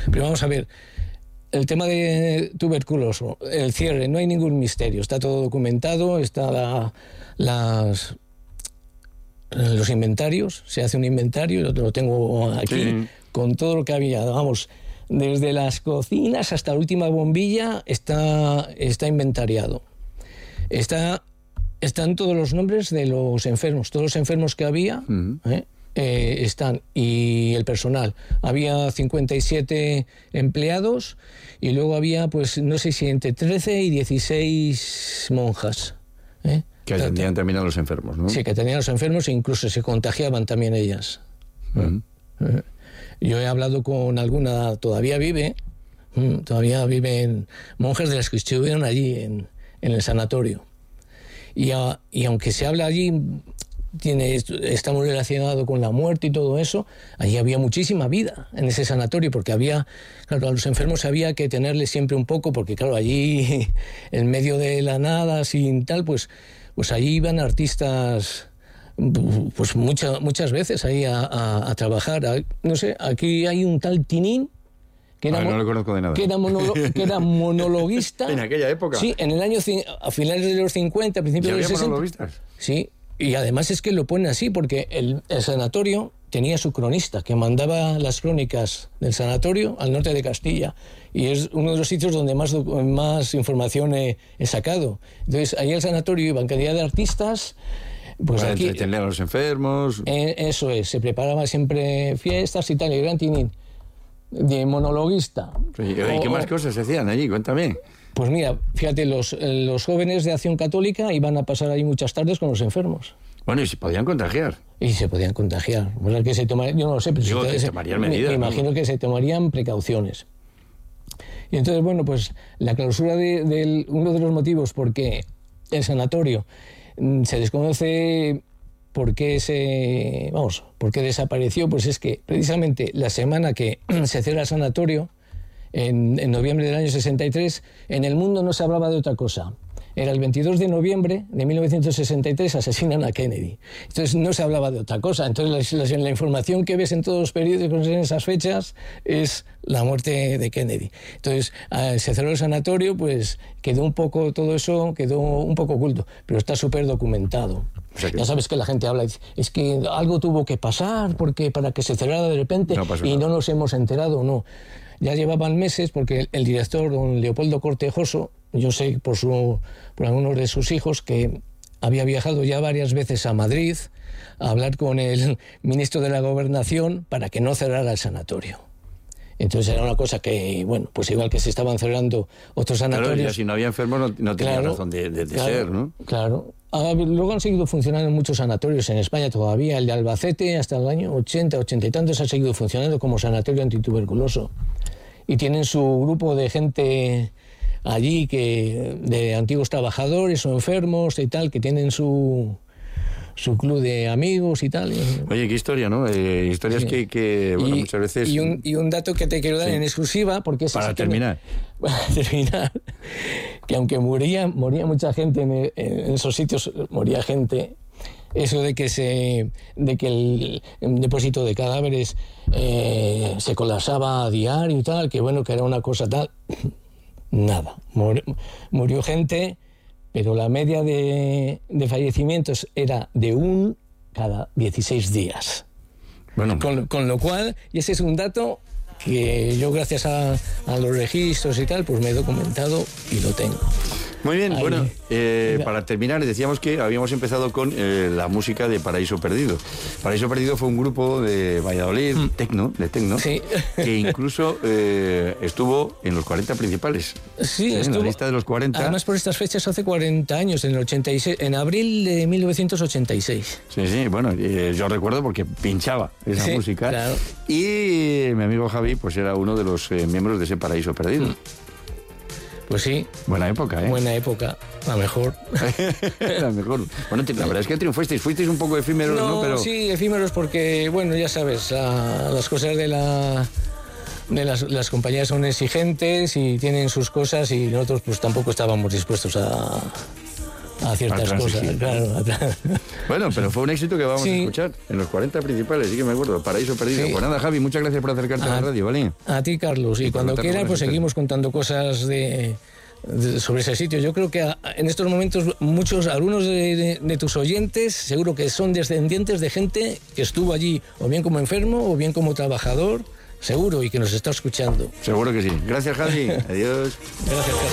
Pero vamos a ver, el tema de tuberculoso, el cierre, no hay ningún misterio, está todo documentado, está los inventarios, se hace un inventario, lo tengo aquí, con todo lo que había, vamos, desde las cocinas hasta la última bombilla está inventariado. Están todos los nombres de los enfermos, todos los enfermos que había, están, y el personal. Había 57 empleados y luego había, pues, no sé si entre 13 y 16 monjas. Que atendían también a los enfermos, ¿no? Sí, que atendían a los enfermos e incluso se contagiaban también ellas. Yo he hablado con alguna, todavía viven monjas de las que estuvieron allí en el sanatorio. Y aunque se habla allí, está muy relacionado con la muerte y todo eso, allí había muchísima vida en ese sanatorio, porque claro, a los enfermos había que tenerles siempre un poco, porque claro, allí, en medio de la nada, sin tal, pues allí iban artistas, pues muchas veces ahí a trabajar. No sé, aquí hay un tal Tinín, que era, no lo conozco de nada. Que era monologuista. ¿En aquella época? Sí, en el año, a finales de los 50, a principios de los 60. ¿Monologuistas? Sí, y además es que lo ponen así, porque el sanatorio tenía su cronista, que mandaba las crónicas del sanatorio al norte de Castilla, y es uno de los sitios donde más información he sacado. Entonces, ahí al sanatorio iban cantidad de artistas. Pues para aquí, entretener a los enfermos. Eso es, se preparaba siempre fiestas y tal, y el gran Tinín, de monologuista. ¿Y qué más cosas se hacían allí? Cuéntame. Pues mira, fíjate, los jóvenes de Acción Católica iban a pasar ahí muchas tardes con los enfermos. Bueno, y se podían contagiar. Y se podían contagiar. Pues que yo no lo sé, pero se tomarían medidas. Me imagino que se tomarían precauciones. Y entonces, bueno, pues la clausura de uno de los motivos por qué el sanatorio se desconoce por qué desapareció, pues es que precisamente la semana que se cierra el sanatorio, en noviembre del año 63, en el mundo no se hablaba de otra cosa. Era el 22 de noviembre de 1963, asesinan a Kennedy. Entonces no se hablaba de otra cosa. Entonces la información que ves en todos los periódicos en esas fechas es la muerte de Kennedy. Entonces se cerró el sanatorio, pues quedó un poco oculto, pero está súper documentado. O sea que ya sabes que la gente habla y dice, es que algo tuvo que pasar para que se cerrara de repente no nos hemos enterado, no. Ya llevaban meses, porque el director, don Leopoldo Cortejoso, yo sé por algunos de sus hijos, que había viajado ya varias veces a Madrid a hablar con el ministro de la Gobernación para que no cerrara el sanatorio. Entonces era una cosa que, bueno, pues igual que se estaban cerrando otros sanatorios... Claro, ya si no había enfermos no tenía razón de ser, ¿no? Claro. Luego han seguido funcionando muchos sanatorios en España todavía. El de Albacete hasta el año 80 y tantos ha seguido funcionando como sanatorio antituberculoso. Y tienen su grupo de gente allí, de antiguos trabajadores o enfermos y tal, que tienen su club de amigos y tal. Oye, qué historia, ¿no? Historias que bueno, muchas veces... Y un dato que te quiero dar en exclusiva, porque... Para terminar, que aunque moría mucha gente en esos sitios, moría gente... Eso de que el depósito de cadáveres se colapsaba a diario y tal, que bueno, que era una cosa tal... Nada. Murió gente... Pero la media de fallecimientos era de 1 cada 16 días. Bueno. Con lo cual, y ese es un dato que yo, gracias a los registros y tal, pues me he documentado y lo tengo. Muy bien, bueno, para terminar, decíamos que habíamos empezado con la música de Paraíso Perdido. Paraíso Perdido fue un grupo de Valladolid, de tecno, sí, que incluso estuvo en los 40 principales. Sí, en la lista de los 40. Además, por estas fechas, hace 40 años, en el 86, en abril de 1986. Sí, bueno, yo recuerdo porque pinchaba esa música. Claro. Y mi amigo Javi, pues era uno de los miembros de ese Paraíso Perdido. Pues sí. Buena época, ¿eh? Buena época, la mejor. La mejor. Bueno, la verdad es que fuisteis un poco efímeros, ¿no? Pero... Sí, efímeros porque, bueno, ya sabes, las cosas de las compañías son exigentes y tienen sus cosas, y nosotros pues tampoco estábamos dispuestos a a ciertas cosas, claro. Bueno, pero fue un éxito que vamos a escuchar en los 40 principales, sí que me acuerdo, Paraíso Perdido. Pues nada, Javi, muchas gracias por acercarte a la radio, ¿vale? A ti, Carlos, y cuando quieras, pues seguimos contando cosas sobre ese sitio. Yo creo que en estos momentos algunos de tus oyentes seguro que son descendientes de gente que estuvo allí, o bien como enfermo, o bien como trabajador, seguro, y que nos está escuchando. Seguro que sí. Gracias, Javi. Adiós. Gracias, Carlos.